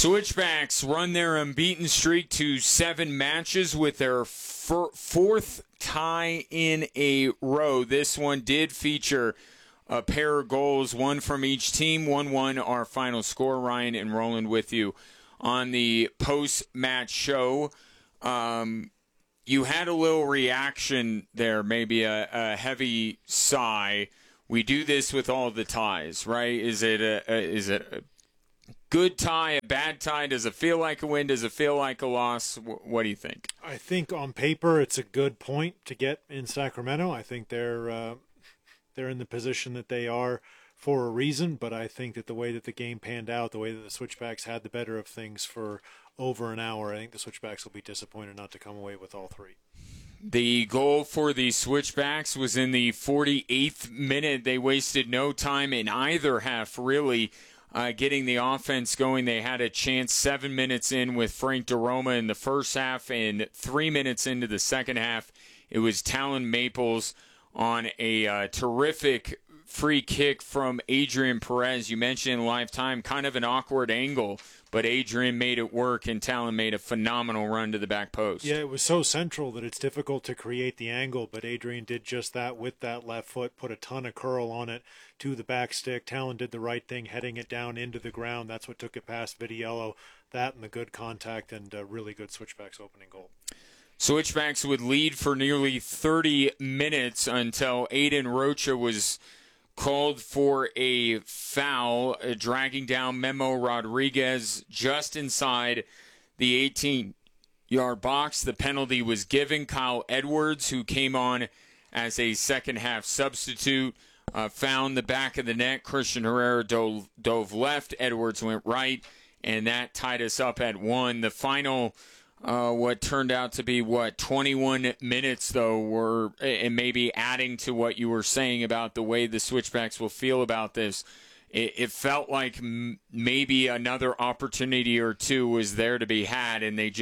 Switchbacks run their unbeaten streak to 7 matches with their fourth tie in a row. This one did feature a pair of goals, one from each team. 1-1 our final score. Ryan and Roland with you on the post-match show. You had a little reaction there, maybe a heavy sigh. We do this with all the ties, right? Is it a good tie, a bad tie? Does it feel like a win? Does it feel like a loss? What do you think? I think on paper it's a good point to get in Sacramento. I think they're in the position that they are for a reason, but I think that the way that the game panned out, the way that the Switchbacks had the better of things for over an hour, I think the Switchbacks will be disappointed not to come away with all 3. The goal for the Switchbacks was in the 48th minute. They wasted no time in either half, really, getting the offense going. They had a chance 7 minutes in with Frank DeRoma in the first half, and 3 minutes into the second half, it was Talon Maples on a terrific free kick from Adrian Perez. You mentioned in lifetime, kind of an awkward angle, but Adrian made it work, and Talon made a phenomenal run to the back post. Yeah, it was so central that it's difficult to create the angle, but Adrian did just that with that left foot, put a ton of curl on it to the back stick. Talon did the right thing, heading it down into the ground. That's what took it past Vitiello. That and the good contact and really good Switchbacks opening goal. Switchbacks would lead for nearly 30 minutes until Aiden Rocha was called for a foul, dragging down Memo Rodriguez just inside the 18-yard box. The penalty was given. Kyle Edwards, who came on as a second-half substitute, found the back of the net. Christian Herrera dove left. Edwards went right, and that tied us up at 1. The final what turned out to be, 21 minutes, though, were, and maybe adding to what you were saying about the way the Switchbacks will feel about this, it felt like maybe another opportunity or two was there to be had, and they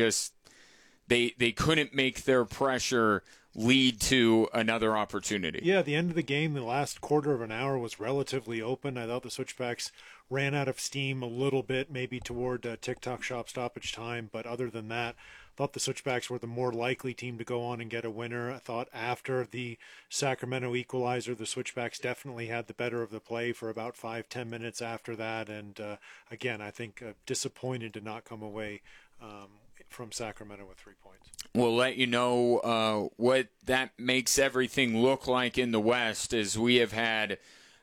couldn't make their pressure lead to another opportunity. Yeah, at the end of the game, the last quarter of an hour was relatively open. I thought the Switchbacks ran out of steam a little bit, maybe toward TikTok shop stoppage time, but other than that, I thought the Switchbacks were the more likely team to go on and get a winner. I thought after the Sacramento equalizer, the Switchbacks definitely had the better of the play for about 5-10 minutes after that, and again, I think disappointed to not come away from Sacramento with 3 points. We'll let you know what that makes everything look like in the West, as we have had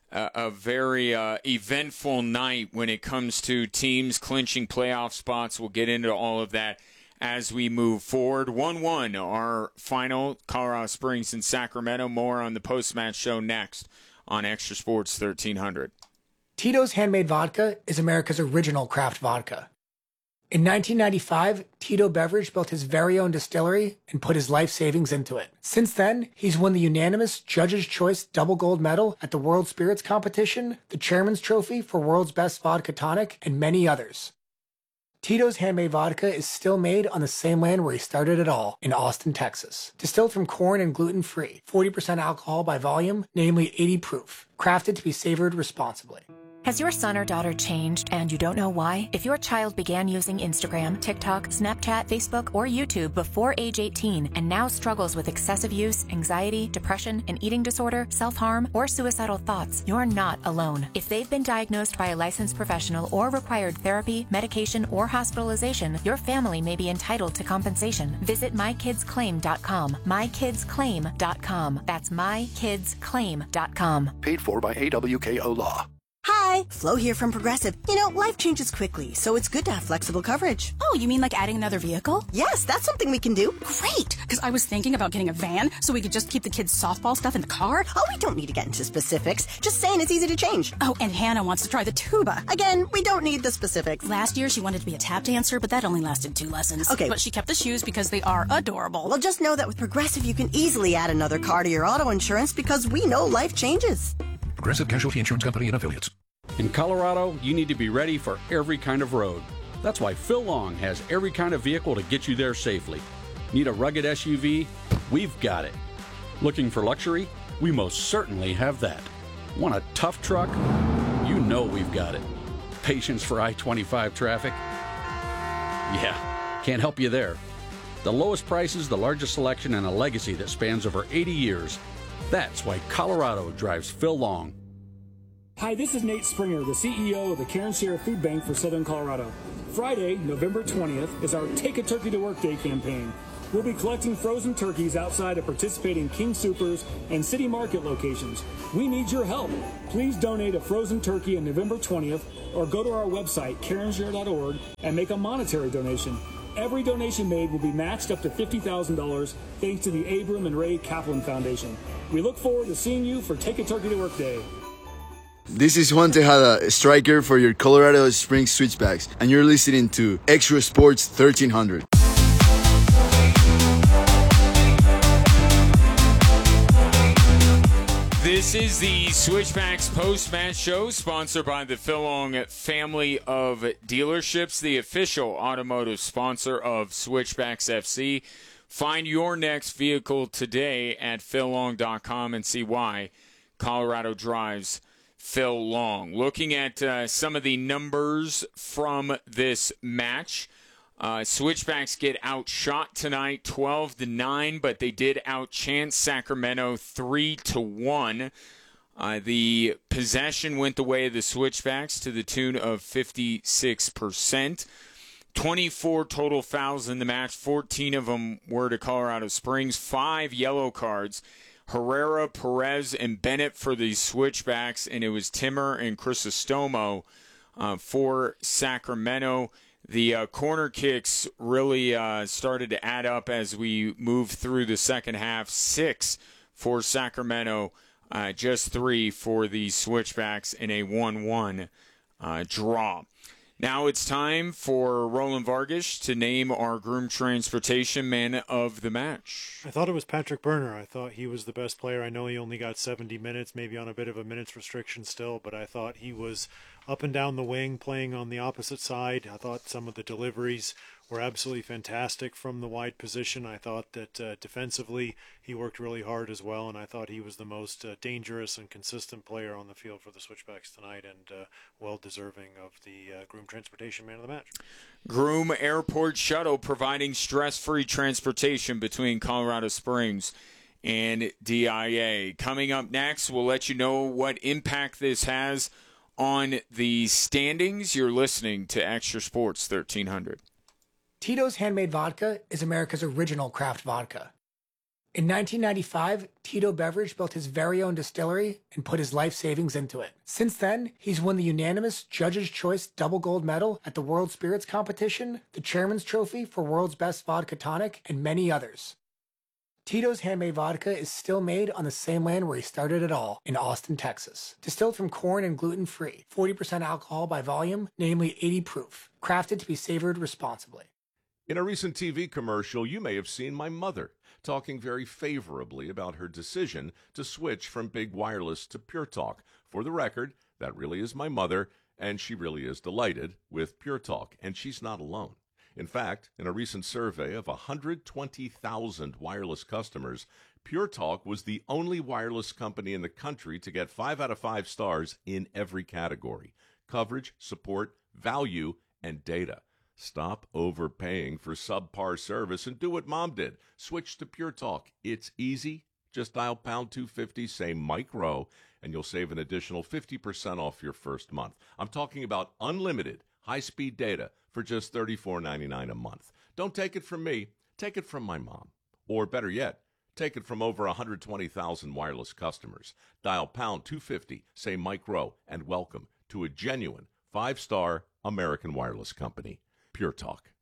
a very eventful night when it comes to teams clinching playoff spots. We'll get into all of that as we move forward. 1-1, our final, Colorado Springs and Sacramento. More on the post-match show next on Extra Sports 1300. Tito's Handmade Vodka is America's original craft vodka. In 1995, Tito Beverage built his very own distillery and put his life savings into it. Since then, he's won the unanimous Judge's Choice Double Gold Medal at the World Spirits Competition, the Chairman's Trophy for World's Best Vodka Tonic, and many others. Tito's Handmade Vodka is still made on the same land where he started it all, in Austin, Texas. Distilled from corn and gluten-free, 40% alcohol by volume, namely 80 proof. Crafted to be savored responsibly. Has your son or daughter changed and you don't know why? If your child began using Instagram, TikTok, Snapchat, Facebook, or YouTube before age 18 and now struggles with excessive use, anxiety, depression, an eating disorder, self-harm, or suicidal thoughts, you're not alone. If they've been diagnosed by a licensed professional or required therapy, medication, or hospitalization, your family may be entitled to compensation. Visit mykidsclaim.com. mykidsclaim.com. That's mykidsclaim.com. Paid for by AWKO Law. Hi, Flo here from Progressive. You know, life changes quickly, so it's good to have flexible coverage. Oh, you mean like adding another vehicle? Yes, that's something we can do. Great, because I was thinking about getting a van so we could just keep the kids' softball stuff in the car. Oh, we don't need to get into specifics. Just saying it's easy to change. Oh, and Hannah wants to try the tuba. Again, we don't need the specifics. Last year, she wanted to be a tap dancer, but that only lasted 2 lessons. Okay. But she kept the shoes because they are adorable. Well, just know that with Progressive, you can easily add another car to your auto insurance because we know life changes. Progressive Casualty Insurance Company and Affiliates. In Colorado, you need to be ready for every kind of road. That's why Phil Long has every kind of vehicle to get you there safely. Need a rugged SUV? We've got it. Looking for luxury? We most certainly have that. Want a tough truck? You know we've got it. Patience for I-25 traffic? Yeah, can't help you there. The lowest prices, the largest selection, and a legacy that spans over 80 years. That's why Colorado drives Phil Long. Hi, this is Nate Springer, the CEO of the Karen Sierra Food Bank for Southern Colorado. Friday, November 20th, is our Take a Turkey to Work Day campaign. We'll be collecting frozen turkeys outside of participating King Soopers and City Market locations. We need your help. Please donate a frozen turkey on November 20th or go to our website, karensierra.org, and make a monetary donation. Every donation made will be matched up to $50,000 thanks to the Abram and Ray Kaplan Foundation. We look forward to seeing you for Take a Turkey to Work Day. This is Juan Tejada, a striker for your Colorado Springs Switchbacks, and you're listening to Extra Sports 1300. This is the Switchbacks post-match show, sponsored by the Phil Long family of dealerships, the official automotive sponsor of Switchbacks FC. Find your next vehicle today at phillong.com and see why Colorado drives Phil Long. Looking at some of the numbers from this match, Switchbacks get outshot tonight 12-9, but they did outchance Sacramento 3-1. The possession went the way of the Switchbacks to the tune of 56%. 24 total fouls in the match. 14 of them were to Colorado Springs. 5 yellow cards. Herrera, Perez, and Bennett for the Switchbacks, and it was Timmer and Crisostomo for Sacramento. The corner kicks really started to add up as we moved through the second half. 6 for Sacramento, just 3 for the Switchbacks in a 1-1 draw. Now it's time for Roland Vargas to name our Groom Transportation Man of the Match. I thought it was Patrick Berner. I thought he was the best player. I know he only got 70 minutes, maybe on a bit of a minutes restriction still, but I thought he was up and down the wing, playing on the opposite side. I thought some of the deliveries were absolutely fantastic from the wide position. I thought that defensively he worked really hard as well, and I thought he was the most dangerous and consistent player on the field for the Switchbacks tonight, and well deserving of the Groom Transportation Man of the Match. Groom Airport Shuttle providing stress-free transportation between Colorado Springs and DIA. Coming up next, we'll let you know what impact this has on the standings. You're listening to Extra Sports 1300. Tito's Handmade Vodka is America's original craft vodka. In 1995, Tito Beveridge built his very own distillery and put his life savings into it. Since then, he's won the unanimous Judge's Choice Double Gold Medal at the World Spirits Competition, the Chairman's Trophy for World's Best Vodka Tonic, and many others. Tito's Handmade Vodka is still made on the same land where he started it all, in Austin, Texas. Distilled from corn and gluten-free, 40% alcohol by volume, namely 80 proof. Crafted to be savored responsibly. In a recent TV commercial, you may have seen my mother talking very favorably about her decision to switch from Big Wireless to Pure Talk. For the record, that really is my mother, and she really is delighted with Pure Talk, and she's not alone. In fact, in a recent survey of 120,000 wireless customers, Pure Talk was the only wireless company in the country to get 5 out of 5 stars in every category: coverage, support, value, and data. Stop overpaying for subpar service and do what Mom did. Switch to Pure Talk. It's easy. Just dial pound 250, say Mike Rowe, and you'll save an additional 50% off your first month. I'm talking about unlimited high-speed data for just $34.99 a month. Don't take it from me. Take it from my mom. Or better yet, take it from over 120,000 wireless customers. Dial pound 250, say Mike Rowe, and welcome to a genuine 5-star American wireless company. Pure Talk.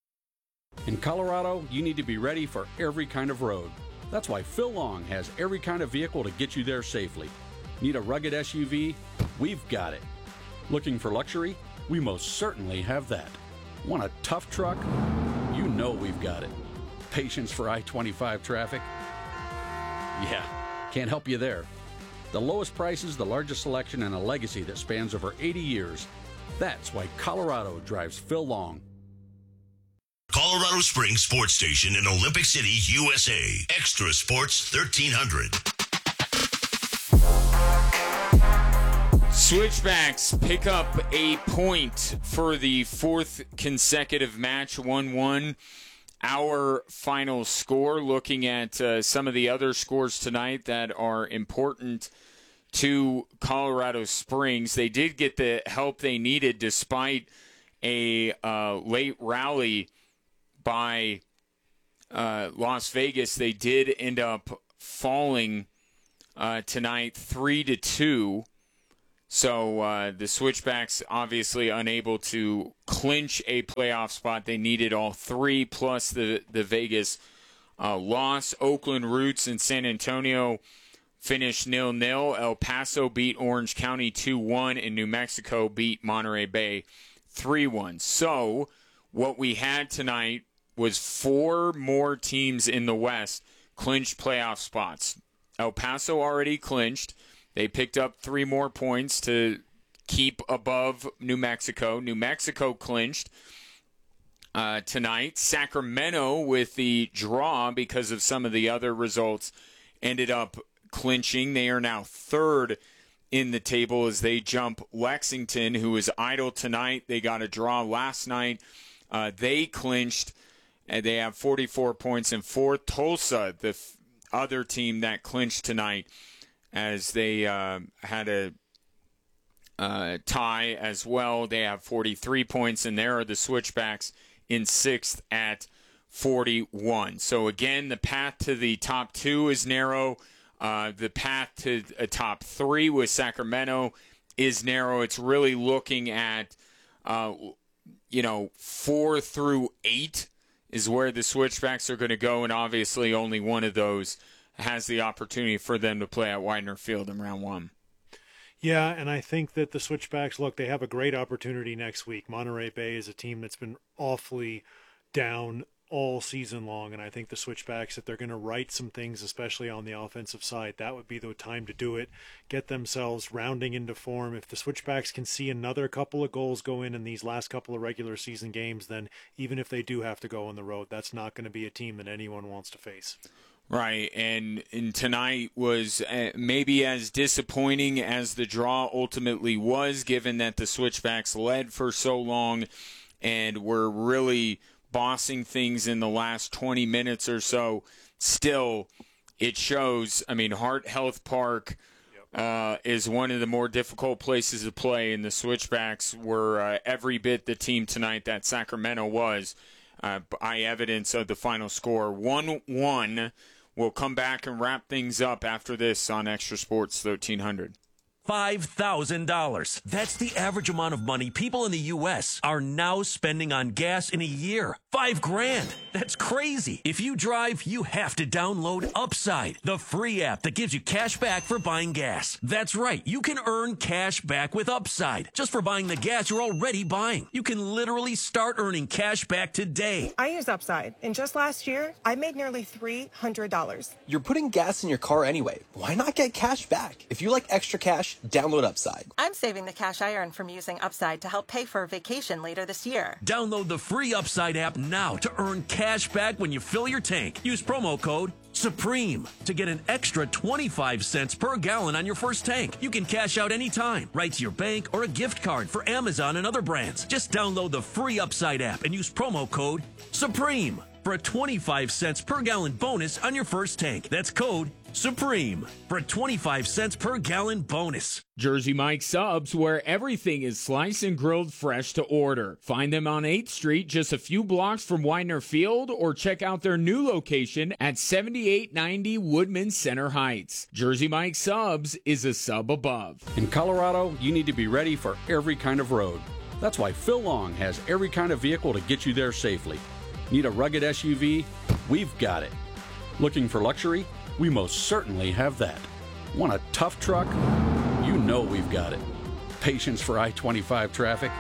In Colorado, you need to be ready for every kind of road. That's why Phil Long has every kind of vehicle to get you there safely. Need a rugged SUV? We've got it. Looking for luxury? We most certainly have that. Want a tough truck? You know we've got it. Patience for I-25 traffic? Yeah, can't help you there. The lowest prices, the largest selection, and a legacy that spans over 80 years. That's why Colorado drives Phil Long. Colorado Springs Sports Station in Olympic City, USA. Extra Sports 1300. Switchbacks pick up a point for the fourth consecutive match, 1-1. Our final score, looking at some of the other scores tonight that are important to Colorado Springs. They did get the help they needed despite a late rally by Las Vegas. They did end up falling tonight 3-2. So the Switchbacks obviously unable to clinch a playoff spot. They needed all three plus the Vegas loss. Oakland Roots and San Antonio finished 0-0. El Paso beat Orange County 2-1, and New Mexico beat Monterey Bay 3-1. So what we had tonight was 4 more teams in the West clinched playoff spots. El Paso already clinched. They picked up 3 more points to keep above New Mexico. New Mexico clinched tonight. Sacramento, with the draw because of some of the other results, ended up clinching. They are now 3rd in the table as they jump Lexington, who is idle tonight. They got a draw last night. They clinched, and they have 44 points in 4th. Tulsa, the other team that clinched tonight, as they had a tie as well. They have 43 points, and there are the Switchbacks in 6th at 41. So, again, the path to the top 2 is narrow. The path to a top 3 with Sacramento is narrow. It's really looking at, 4 through 8 is where the Switchbacks are going to go, and obviously only one of those has the opportunity for them to play at Widener Field in round 1. Yeah, and I think that the Switchbacks, look, they have a great opportunity next week. Monterey Bay is a team that's been awfully down all season long, and I think the Switchbacks, if they're going to right some things, especially on the offensive side, that would be the time to do it, get themselves rounding into form. If the Switchbacks can see another couple of goals go in these last couple of regular season games, then even if they do have to go on the road, that's not going to be a team that anyone wants to face. Right, and tonight was maybe as disappointing as the draw ultimately was, given that the Switchbacks led for so long and were really bossing things in the last 20 minutes or so. Still, it shows. I mean, Hart Health Park is one of the more difficult places to play, and the Switchbacks were every bit the team tonight that Sacramento was, by evidence of the final score. 1-1. We'll come back and wrap things up after this on Extra Sports 1300. $5,000. That's the average amount of money people in the U.S. are now spending on gas in a year. $5,000. That's crazy. If you drive, you have to download Upside, the free app that gives you cash back for buying gas. That's right. You can earn cash back with Upside just for buying the gas you're already buying. You can literally start earning cash back today. I use Upside, and just last year, I made nearly $300. You're putting gas in your car anyway. Why not get cash back? If you like extra cash, download Upside. I'm saving the cash I earn from using Upside to help pay for a vacation later this year. Download the free Upside app now to earn cash back when you fill your tank. Use promo code SUPREME to get an extra 25 cents per gallon on your first tank. You can cash out anytime, right to your bank or a gift card for Amazon and other brands. Just download the free Upside app and use promo code SUPREME for a 25 cents per gallon bonus on your first tank. That's code SUPREME for a 25 cents per gallon bonus. Jersey Mike Subs, where everything is sliced and grilled fresh to order. Find them on 8th Street, just a few blocks from Widener Field, or check out their new location at 7890 Woodman Center Heights. Jersey Mike Subs is a sub above. In Colorado, you need to be ready for every kind of road. That's why Phil Long has every kind of vehicle to get you there safely. Need a rugged SUV? We've got it. Looking for luxury? We most certainly have that. Want a tough truck? You know we've got it. Patience for I-25 traffic?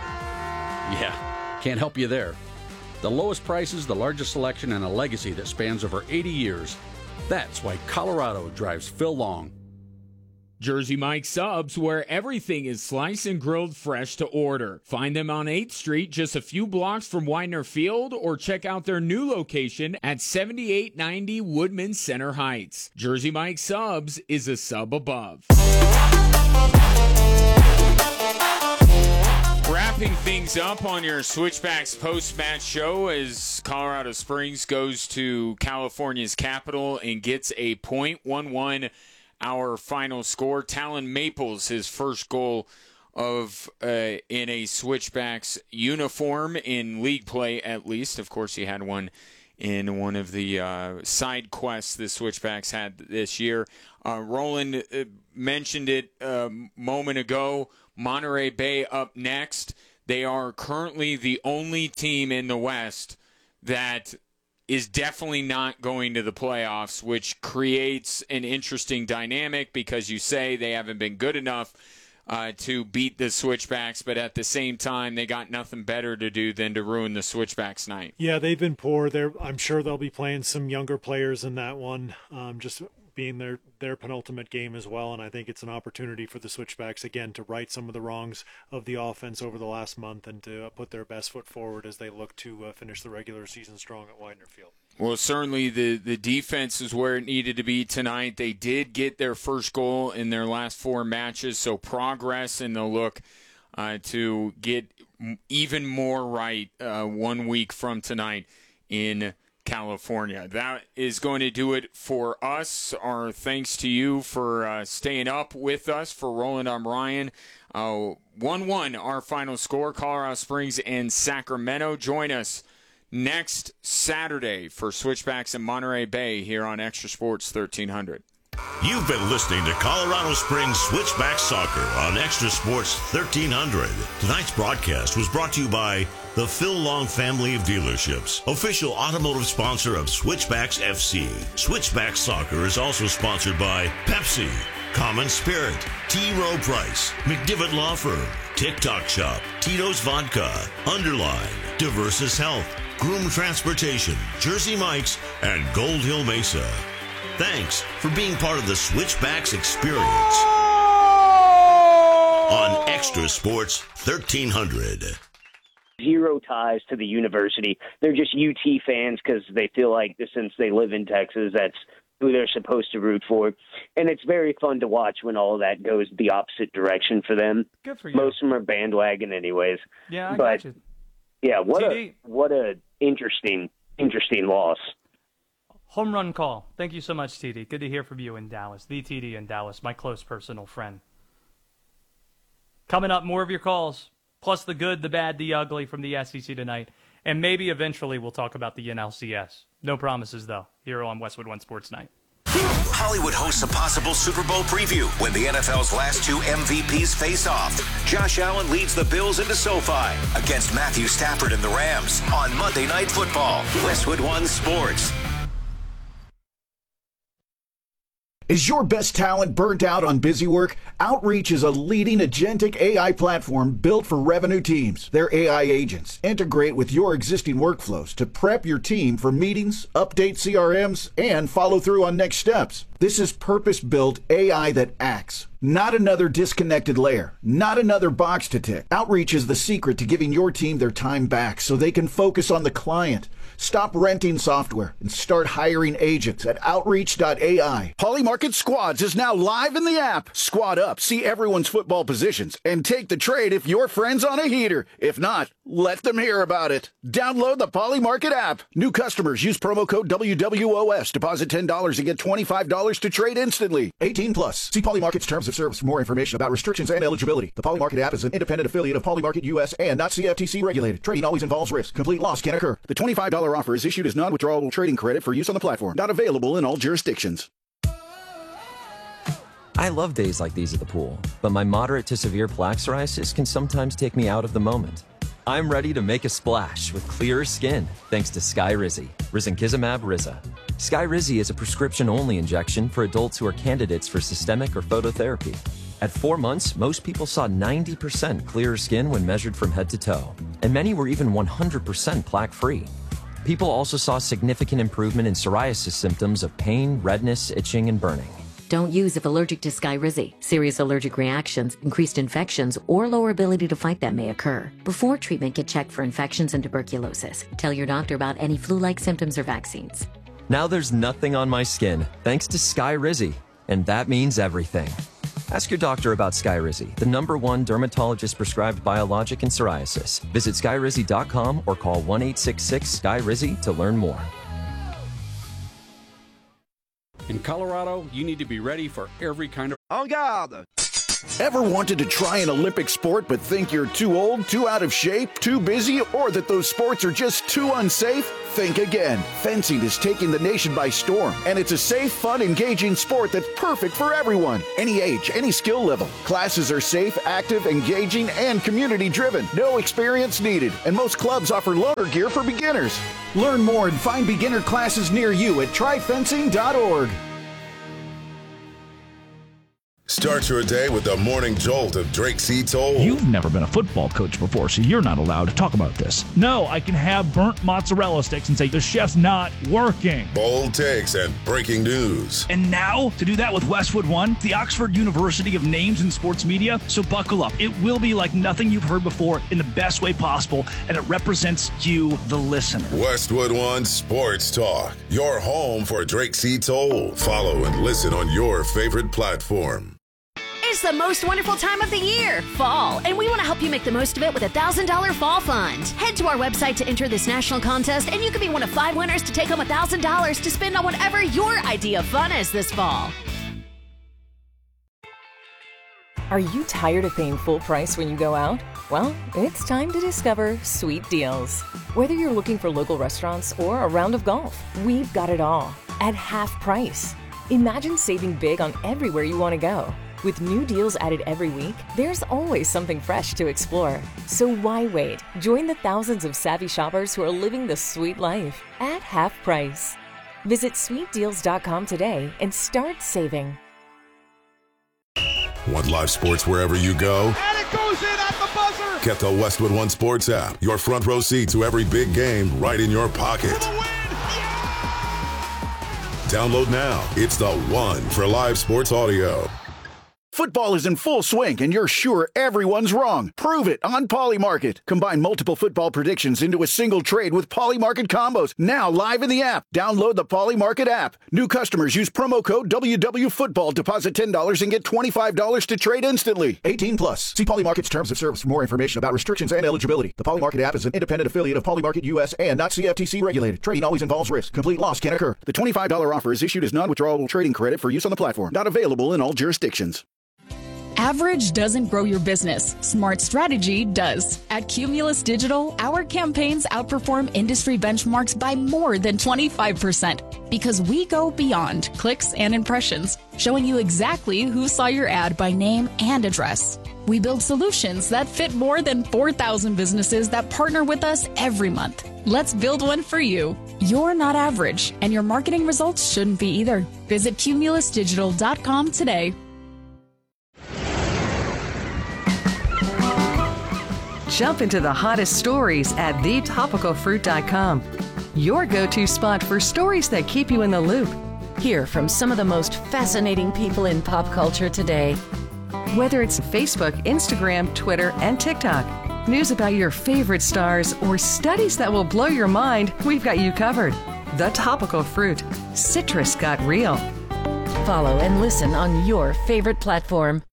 Yeah, can't help you there. The lowest prices, the largest selection, and a legacy that spans over 80 years. That's why Colorado drives Phil Long. Jersey Mike Subs, where everything is sliced and grilled fresh to order. Find them on 8th Street, just a few blocks from Widener Field, or check out their new location at 7890 Woodman Center Heights. Jersey Mike Subs is a sub above. Wrapping things up on your Switchbacks post-match show as Colorado Springs goes to California's capital and gets a .11 our final score. Talon Maples, his first goal of in a Switchbacks uniform in league play, at least. Of course, he had one in one of the side quests the Switchbacks had this year. Roland mentioned it a moment ago. Monterey Bay up next. They are currently the only team in the West that is definitely not going to the playoffs, which creates an interesting dynamic because you say they haven't been good enough to beat the Switchbacks, but at the same time, they got nothing better to do than to ruin the Switchbacks' night. Yeah, they've been poor. I'm sure they'll be playing some younger players in that one, just being their penultimate game as well, and I think it's an opportunity for the Switchbacks, again, to right some of the wrongs of the offense over the last month and to put their best foot forward as they look to finish the regular season strong at Widener Field. Well, certainly the defense is where it needed to be tonight. They did get their first goal in their last 4 matches, so progress, and they'll look to get even more right 1 week from tonight in California. That is going to do it for us. Our thanks to you for staying up with us. For Roland, I'm Ryan. 1-1 our final score, Colorado Springs and Sacramento. Join us next Saturday for Switchbacks in Monterey Bay here on Extra Sports 1300. You've been listening to Colorado Springs Switchback Soccer on Extra Sports 1300. Tonight's broadcast was brought to you by the Phil Long family of dealerships, official automotive sponsor of Switchbacks FC. Switchback Soccer is also sponsored by Pepsi, Common Spirit, T. Rowe Price, McDivitt Law Firm, TikTok Shop, Tito's Vodka, Underline, Diversus Health, Groom Transportation, Jersey Mike's, and Gold Hill Mesa. Thanks for being part of the Switchbacks experience on Extra Sports 1300. Zero ties to the university. They're just UT fans because they feel like since they live in Texas, that's who they're supposed to root for. And it's very fun to watch when all of that goes the opposite direction for them. Good for you. Most of them are bandwagon anyways. Yeah, I got you. Yeah, what a interesting loss. Home run call. Thank you so much, TD. Good to hear from you in Dallas. The TD in Dallas, my close personal friend. Coming up, more of your calls, plus the good, the bad, the ugly from the SEC tonight. And maybe eventually we'll talk about the NLCS. No promises, though, here on Westwood One Sports Night. Hollywood hosts a possible Super Bowl preview when the NFL's last 2 MVPs face off. Josh Allen leads the Bills into SoFi against Matthew Stafford and the Rams on Monday Night Football. Westwood One Sports. Is your best talent burnt out on busy work? Outreach is a leading agentic AI platform built for revenue teams. Their AI agents integrate with your existing workflows to prep your team for meetings, update CRMs, and follow through on next steps. This is purpose-built AI that acts. Not another disconnected layer. Not another box to tick. Outreach is the secret to giving your team their time back so they can focus on the client. Stop renting software and start hiring agents at Outreach.ai. Polymarket Squads is now live in the app. Squad up, see everyone's football positions, and take the trade if your friend's on a heater. If not, let them hear about it. Download the Polymarket app. New customers use promo code WWOS. Deposit $10 and get $25 to trade instantly. 18 plus. See Polymarket's terms of service for more information about restrictions and eligibility. The Polymarket app is an independent affiliate of Polymarket US and not CFTC regulated. Trading always involves risk. Complete loss can occur. The $25 offer is issued as non-withdrawable trading credit for use on the platform. Not available in all jurisdictions. I love days like these at the pool, but my moderate to severe plaque psoriasis can sometimes take me out of the moment. I'm ready to make a splash with clearer skin thanks to Skyrizi, risankizumab Riza. Skyrizi is a prescription-only injection for adults who are candidates for systemic or phototherapy. At 4 months, most people saw 90% clearer skin when measured from head to toe, and many were even 100% plaque-free. People also saw significant improvement in psoriasis symptoms of pain, redness, itching, and burning. Don't use if allergic to Skyrizi. Serious allergic reactions, increased infections, or lower ability to fight them may occur. Before treatment, get checked for infections and tuberculosis. Tell your doctor about any flu-like symptoms or vaccines. Now there's nothing on my skin thanks to Skyrizi, and that means everything. Ask your doctor about Skyrizi, the #1 dermatologist-prescribed biologic in psoriasis. Visit Skyrizi.com or call 1-866-SKY-RIZZI to learn more. In Colorado, you need to be ready for every kind of... En garde! Ever wanted to try an Olympic sport but think you're too old, too out of shape, too busy, or that those sports are just too unsafe? Think again. Fencing is taking the nation by storm, and it's a safe, fun, engaging sport that's perfect for everyone. Any age, any skill level. Classes are safe, active, engaging, and community-driven. No experience needed, and most clubs offer loaner gear for beginners. Learn more and find beginner classes near you at tryfencing.org. Start your day with the morning jolt of Drake C. Toll. You've never been a football coach before, so you're not allowed to talk about this. No, I can have burnt mozzarella sticks and say the chef's not working. Bold takes and breaking news. And now, to do that with Westwood One, the Oxford University of Names in Sports Media. So buckle up. It will be like nothing you've heard before in the best way possible, and it represents you, the listener. Westwood One Sports Talk, your home for Drake C. Toll. Follow and listen on your favorite platform. It's the most wonderful time of the year, fall, and we want to help you make the most of it with a $1,000 fall fund. Head to our website to enter this national contest, and you can be one of 5 winners to take home $1,000 to spend on whatever your idea of fun is this fall. Are you tired of paying full price when you go out? Well, it's time to discover Sweet Deals. Whether you're looking for local restaurants or a round of golf, we've got it all at half price. Imagine saving big on everywhere you want to go. With new deals added every week, there's always something fresh to explore. So why wait? Join the thousands of savvy shoppers who are living the sweet life at half price. Visit sweetdeals.com today and start saving. Want live sports wherever you go? And it goes in at the buzzer! Get the Westwood One Sports app. Your front row seat to every big game right in your pocket. Download now. It's the one for live sports audio. Football is in full swing, and you're sure everyone's wrong. Prove it on Polymarket. Combine multiple football predictions into a single trade with Polymarket combos. Now live in the app. Download the Polymarket app. New customers use promo code WWFootball. Deposit $10 and get $25 to trade instantly. 18 plus. See Polymarket's terms of service for more information about restrictions and eligibility. The Polymarket app is an independent affiliate of Polymarket US and not CFTC regulated. Trading always involves risk. Complete loss can occur. The $25 offer is issued as non-withdrawable trading credit for use on the platform. Not available in all jurisdictions. Average doesn't grow your business. Smart strategy does. At Cumulus Digital, our campaigns outperform industry benchmarks by more than 25% because we go beyond clicks and impressions, showing you exactly who saw your ad by name and address. We build solutions that fit more than 4,000 businesses that partner with us every month. Let's build one for you. You're not average, and your marketing results shouldn't be either. Visit cumulusdigital.com today. Jump into the hottest stories at thetopicalfruit.com. Your go-to spot for stories that keep you in the loop. Hear from some of the most fascinating people in pop culture today. Whether it's Facebook, Instagram, Twitter, and TikTok, news about your favorite stars, or studies that will blow your mind, we've got you covered. The Topical Fruit. Citrus got real. Follow and listen on your favorite platform.